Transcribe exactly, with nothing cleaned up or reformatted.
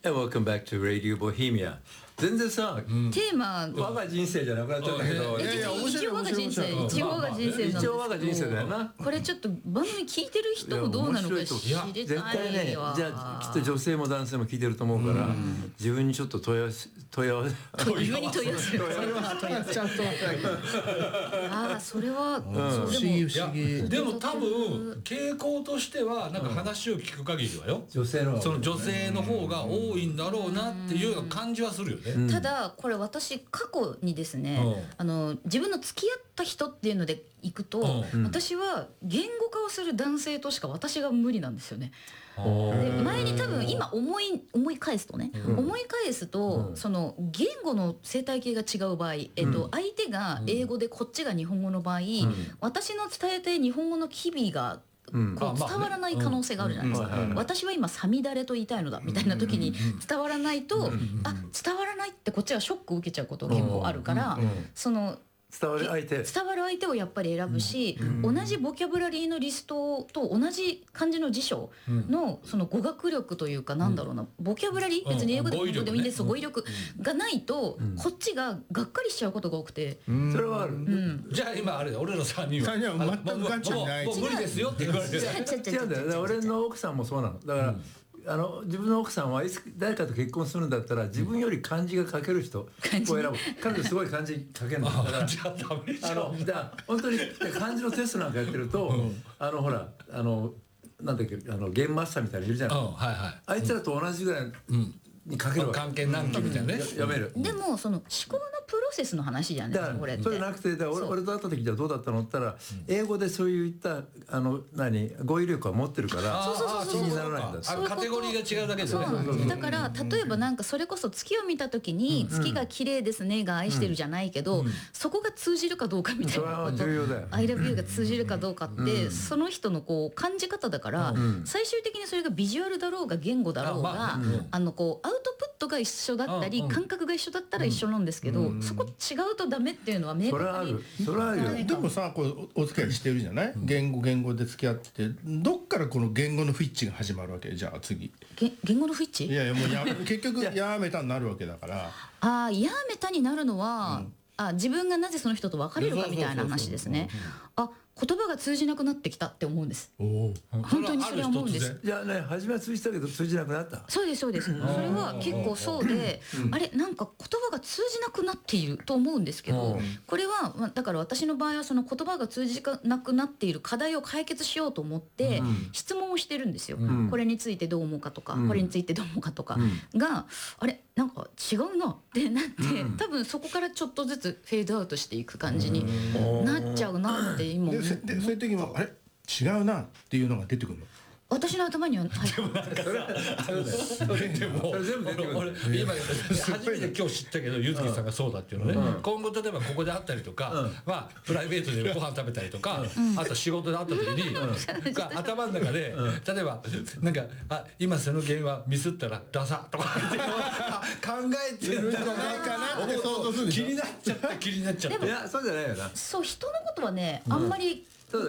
And welcome back to Radio Bohemia. 全然さ、 テーマ我が人生じゃなくなっちゃったけど、 いやいや一応我が人生一応我が人生なんですけど、 一応我が人生だよな。 これちょっと番組聞いてる人もどうなのか知りたいわ。 絶対ね、じゃあきっと女性も男性も聞いてると思うから、自分にちょっと問い合わせ問い合わせ自分に問い合わせる。それは問い合わせ。ああ、それは不思議不思議。 でも多分傾向としてはなんか話を聞く限りはよ、 女性のその女性の方が多いんだろうなっていうような感じはするよね。 ただこれ私過去にですね、あの自分の付き合った人っていうのでいくと、私は言語化をする男性としか私が無理なんですよね。で前に多分今思い思い返すとね、思い返すとその言語の生態系が違う場合、えっと相手が英語でこっちが日本語の場合、私の伝えたい日本語の機微がこう伝わらない可能性があるじゃないですか。私は今さみだれと言いたいのだみたいな時に伝わらないと、あ、伝わらないってこっちはショックを受けちゃうことが結構あるから、その伝わる相手伝わる相手をやっぱり選ぶし、同じボキャブラリーのリストと同じ漢字の辞書のその語学力というか、なんだろうな、ボキャブラリー別に英語でも日本語でもいいんです、語彙力がないとこっちががっかりしちゃうことが多くて、 それはある。 じゃあ今あれだ、俺らさんにんは全くガチじゃない。 もう無理ですよって言われる。 違うんだよ。だから俺の奥さんもそうなの。だからあの自分の奥さんはいつ誰かと結婚するんだったら自分より漢字が書ける人を選ぶ。彼女すごい漢字書けるんだから。 じゃあダメじゃん。 あのじゃあ本当に漢字のテストなんかやってると、あのほらあのなんだっけ、あのゲームマスターみたいにいるじゃない。あいつらと同じぐらいに書けるわけ。 関係何期みたいなね。 読める。 でもその思考のプロセスの話じゃないですか、これって。 それなくて、だから俺俺と会った時じゃどうだったのって言ったら、英語でそういったあの何語彙力は持ってるから気にならないんだ。 カテゴリーが違うだけでね。 だから例えばなんかそれこそ月を見た時に月が綺麗ですねが愛してるじゃないけど、そこが通じるかどうかみたいなこと、アイラブユーが通じるかどうかってその人のこう感じ方だから、最終的にそれがビジュアルだろうが言語だろうが、あのこうアウトプットが一緒だったり感覚が一緒だったら一緒なんですけど、そこ違うとダメっていうのは明確に。 それはあるよ。 でもさ、こうお付き合いしてるじゃない、言語言語で付き合ってどっからこの言語の不一致が始まるわけ。じゃあ次言語の不一致、 いやいやもうや結局やめたになるわけだから。 ああ、やめたになるのは、うん、あ、自分がなぜその人と別れるかみたいな話ですね。あ、言葉が通じなくなってきたって思うんです。 お本当にそれは思うんです。 いやね、初めは通じたけど通じなくなった。 そうですそうです。それは結構そうで、あれなんか言葉が通じなくなっていると思うんですけど、これはだから私の場合はその言葉が通じなくなっている課題を解決しようと思って質問をしてるんですよ。これについてどう思うかとか、これについてどう思うかとかが、あれなんか違うなってなって、多分そこからちょっとずつフェードアウトしていく感じになっちゃうなって今思って。 でそういう時もあれ違うなっていうのが出てくるの。 私の頭には入ってる。 でも俺今初めて今日知ったけど、ゆずきさんがそうだっていうのね。今後例えばここで会ったりとか、まあプライベートでご飯食べたりとか、あと仕事で会った時に頭の中で例えばなんか、あ、今そのゲームはミスったらダサとか考えてるんじゃないかなって想像する。気になっちゃった気になっちゃった。 いやそうじゃないよな。 そう、人のことはねあんまり